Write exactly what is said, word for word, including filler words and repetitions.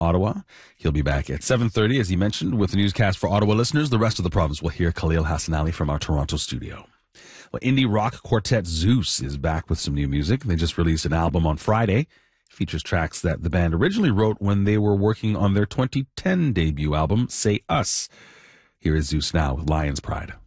Ottawa. He'll be back at seven thirty, as he mentioned, with the newscast for Ottawa listeners. The rest of the province will hear Khalil Hassan Ali from our Toronto studio. Well, indie rock quartet Zeus is back with some new music. They just released an album on Friday. It features tracks that the band originally wrote when they were working on their twenty ten debut album, Say Us. Here is Zeus now with Lion's Pride.